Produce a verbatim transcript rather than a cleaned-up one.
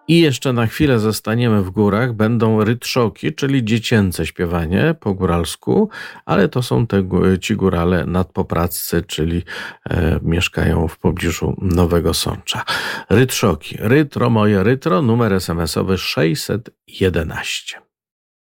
I jeszcze na chwilę zostaniemy w górach. Będą rytrzoki, czyli dziecięce śpiewanie po góralsku, ale to są te, ci górale nadpopraccy, czyli e, mieszkają w pobliżu Nowego Sącza. Rytrzoki. Rytro, moje rytro, numer es em esowy sześćset jedenaście.